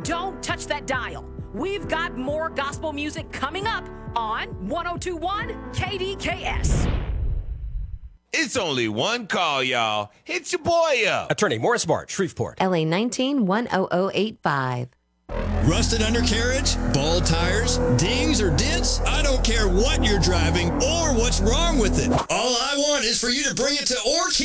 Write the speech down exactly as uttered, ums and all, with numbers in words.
Don't touch that dial. We've got more gospel music coming up on one oh two point one K D K S. It's only one call, y'all. Hit your boy up. Attorney Morris Bart, Shreveport. L A nineteen one oh oh eight five. Rusted undercarriage, bald tires, dings or dents? I don't care what you're driving or what's wrong with it. All I want is for you to bring it to Ork